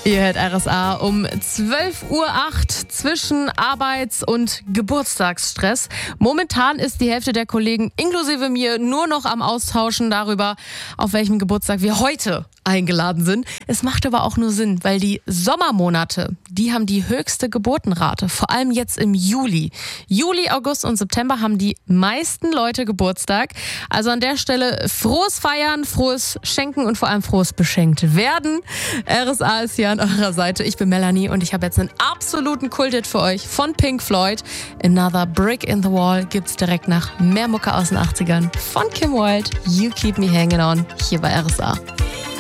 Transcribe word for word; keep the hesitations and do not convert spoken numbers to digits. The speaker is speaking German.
Ihr hört R S A um zwölf Uhr acht zwischen Arbeits- und Geburtstagsstress. Momentan ist die Hälfte der Kollegen inklusive mir nur noch am Austauschen darüber, auf welchem Geburtstag wir heute eingeladen sind. Es macht aber auch nur Sinn, weil die Sommermonate, die haben die höchste Geburtenrate, vor allem jetzt im Juli. Juli, August und September haben die meisten Leute Geburtstag. Also an der Stelle frohes Feiern, frohes Schenken und vor allem frohes beschenkt werden. R S A ist hier an eurer Seite. Ich bin Melanie und ich habe jetzt einen absoluten Kulthit für euch von Pink Floyd. Another Brick in the Wall gibt's direkt nach mehr Mucke aus den achtzigern von Kim Wilde. You Keep Me Hanging On hier bei R S A.